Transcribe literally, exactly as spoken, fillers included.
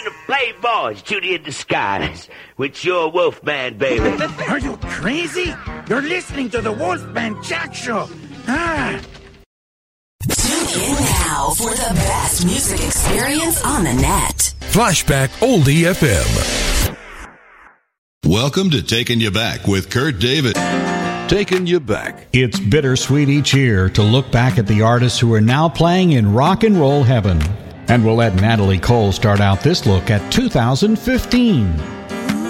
The Playboys, Judy in Disguise, with your Wolfman, baby. Are you crazy? You're listening to the Wolfman Jack Show. Ah. Tune in now for the best music experience on the net. Flashback Oldie F M. Welcome to Taking You Back with Kurt David. Taking You Back. It's bittersweet each year to look back at the artists who are now playing in rock and roll heaven. And we'll let Natalie Cole start out this look at two thousand fifteen.